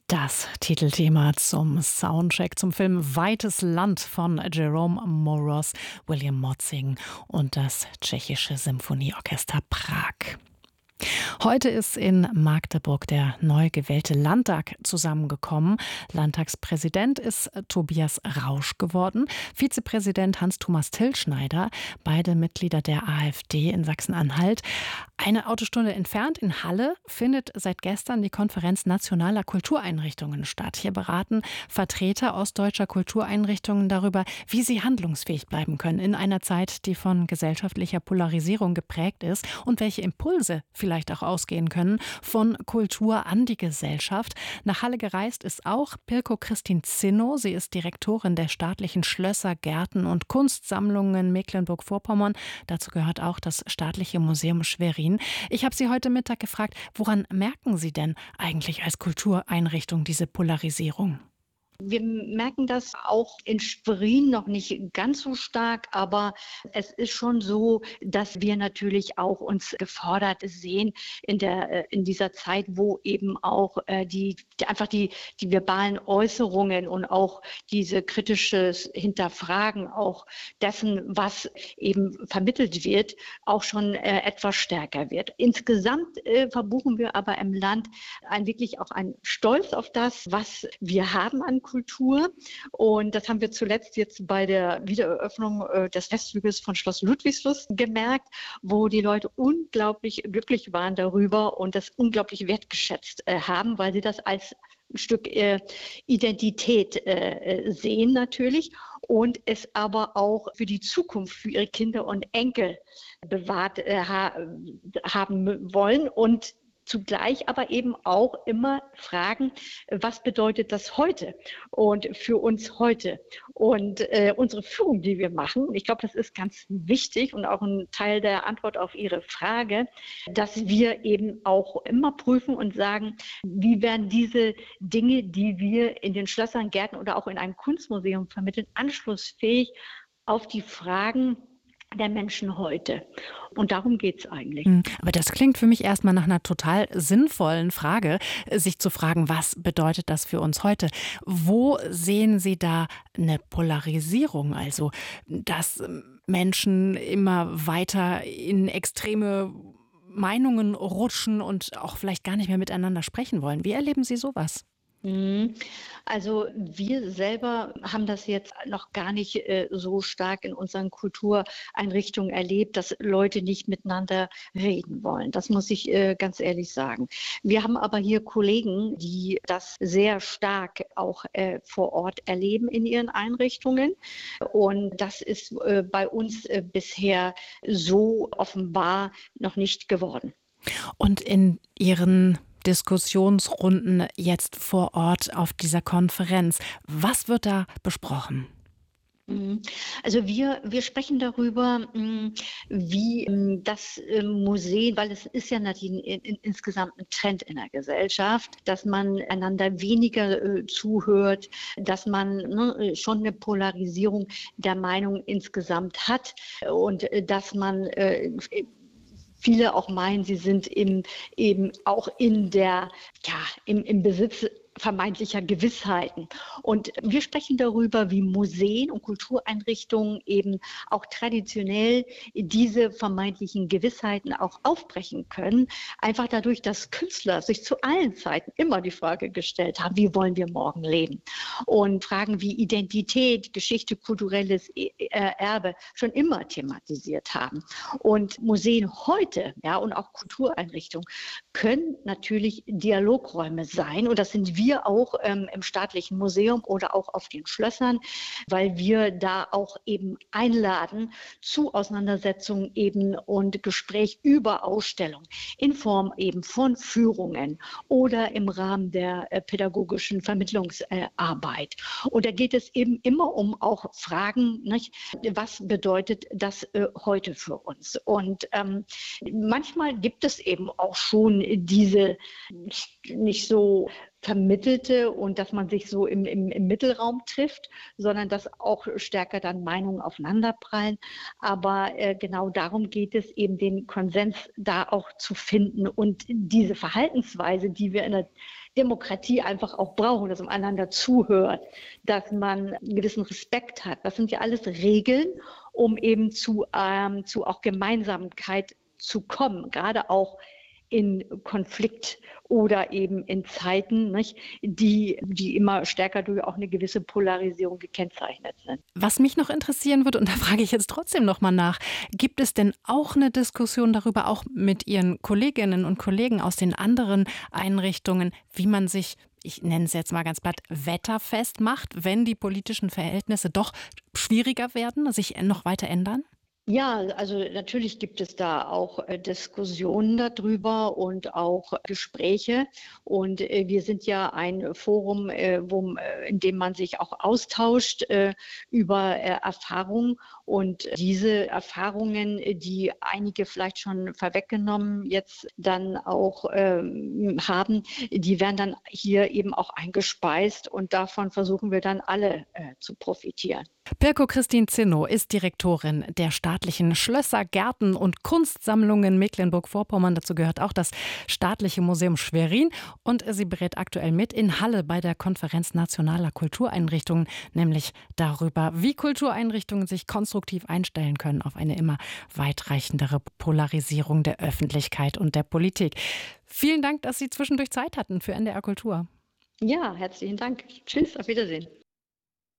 Das Titelthema zum Soundtrack zum Film Weites Land von Jerome Moroz, William Motzing und das Tschechische Symphonieorchester Prag. Heute ist in Magdeburg der neu gewählte Landtag zusammengekommen. Landtagspräsident ist Tobias Rausch geworden, Vizepräsident Hans-Thomas Tillschneider, beide Mitglieder der AfD in Sachsen-Anhalt. Eine Autostunde entfernt in Halle findet seit gestern die Konferenz nationaler Kultureinrichtungen statt. Hier beraten Vertreter ostdeutscher Kultureinrichtungen darüber, wie sie handlungsfähig bleiben können in einer Zeit, die von gesellschaftlicher Polarisierung geprägt ist und welche Impulse vielleicht auch ausgehen können von Kultur an die Gesellschaft. Nach Halle gereist ist auch Pirko Christin Zinno. Sie ist Direktorin der staatlichen Schlösser, Gärten und Kunstsammlungen in Mecklenburg-Vorpommern. Dazu gehört auch das Staatliche Museum Schwerin. Ich habe Sie heute Mittag gefragt, woran merken Sie denn eigentlich als Kultureinrichtung diese Polarisierung? Wir merken das auch in Schwerin noch nicht ganz so stark, aber es ist schon so, dass wir natürlich auch uns gefordert sehen in dieser Zeit, wo eben auch die verbalen Äußerungen und auch diese kritisches Hinterfragen auch dessen, was eben vermittelt wird, auch schon etwas stärker wird. Insgesamt verbuchen wir aber im Land wirklich auch einen Stolz auf das, was wir haben an Kultur. Und das haben wir zuletzt jetzt bei der Wiedereröffnung des Festflügels von Schloss Ludwigslust gemerkt, wo die Leute unglaublich glücklich waren darüber und das unglaublich wertgeschätzt haben, weil sie das als ein Stück Identität sehen natürlich und es aber auch für die Zukunft, für ihre Kinder und Enkel bewahrt haben wollen und zugleich aber eben auch immer fragen, was bedeutet das heute und für uns heute? Und unsere Führung, die wir machen, ich glaube, das ist ganz wichtig und auch ein Teil der Antwort auf Ihre Frage, dass wir eben auch immer prüfen und sagen, wie werden diese Dinge, die wir in den Schlössern, Gärten oder auch in einem Kunstmuseum vermitteln, anschlussfähig auf die Fragen der Menschen heute. Und darum geht es eigentlich. Aber das klingt für mich erstmal nach einer total sinnvollen Frage, sich zu fragen, was bedeutet das für uns heute? Wo sehen Sie da eine Polarisierung? Also, dass Menschen immer weiter in extreme Meinungen rutschen und auch vielleicht gar nicht mehr miteinander sprechen wollen. Wie erleben Sie sowas? Also wir selber haben das jetzt noch gar nicht so stark in unseren Kultureinrichtungen erlebt, dass Leute nicht miteinander reden wollen. Das muss ich ganz ehrlich sagen. Wir haben aber hier Kollegen, die das sehr stark auch vor Ort erleben in ihren Einrichtungen. Und das ist bei uns bisher so offenbar noch nicht geworden. Und in Ihren Diskussionsrunden jetzt vor Ort auf dieser Konferenz, was wird da besprochen? Also wir sprechen darüber, wie das Museen, weil es ist ja natürlich insgesamt ein Trend in der Gesellschaft, dass man einander weniger zuhört, dass man schon eine Polarisierung der Meinung insgesamt hat und dass man viele auch meinen, sie sind eben auch im Besitz vermeintlicher Gewissheiten. Und wir sprechen darüber, wie Museen und Kultureinrichtungen eben auch traditionell diese vermeintlichen Gewissheiten auch aufbrechen können. Einfach dadurch, dass Künstler sich zu allen Zeiten immer die Frage gestellt haben, wie wollen wir morgen leben? Und Fragen wie Identität, Geschichte, kulturelles Erbe schon immer thematisiert haben. Und Museen heute, ja, und auch Kultureinrichtungen können natürlich Dialogräume sein. Und das sind wir auch im Staatlichen Museum oder auch auf den Schlössern, weil wir da auch eben einladen zu Auseinandersetzungen eben und Gespräch über Ausstellungen in Form eben von Führungen oder im Rahmen der pädagogischen Vermittlungsarbeit. Und da geht es eben immer um auch Fragen, nicht? Was bedeutet das heute für uns? Und manchmal gibt es eben auch schon diese nicht so vermittelte und dass man sich so im Mittelraum trifft, sondern dass auch stärker dann Meinungen aufeinanderprallen. Aber genau darum geht es eben, den Konsens da auch zu finden und diese Verhaltensweise, die wir in der Demokratie einfach auch brauchen, dass man einander zuhört, dass man einen gewissen Respekt hat. Das sind ja alles Regeln, um eben zu auch Gemeinsamkeit zu kommen, gerade auch in Konflikt oder eben in Zeiten, nicht, die immer stärker durch auch eine gewisse Polarisierung gekennzeichnet sind. Was mich noch interessieren würde, und da frage ich jetzt trotzdem noch mal nach, gibt es denn auch eine Diskussion darüber, auch mit Ihren Kolleginnen und Kollegen aus den anderen Einrichtungen, wie man sich, ich nenne es jetzt mal ganz platt, wetterfest macht, wenn die politischen Verhältnisse doch schwieriger werden, sich noch weiter ändern? Ja, also natürlich gibt es da auch Diskussionen darüber und auch Gespräche. Und wir sind ja ein Forum, in dem man sich auch austauscht über Erfahrungen. Und diese Erfahrungen, die einige vielleicht schon vorweggenommen jetzt dann auch haben, die werden dann hier eben auch eingespeist. Und davon versuchen wir dann alle zu profitieren. Pirko Christine Zinno ist Direktorin der staatlichen Schlösser, Gärten und Kunstsammlungen Mecklenburg-Vorpommern. Dazu gehört auch das Staatliche Museum Schwerin. Und sie berät aktuell mit in Halle bei der Konferenz nationaler Kultureinrichtungen, nämlich darüber, wie Kultureinrichtungen sich konstruktiv einstellen können auf eine immer weitreichendere Polarisierung der Öffentlichkeit und der Politik. Vielen Dank, dass Sie zwischendurch Zeit hatten für NDR Kultur. Ja, herzlichen Dank. Tschüss, auf Wiedersehen.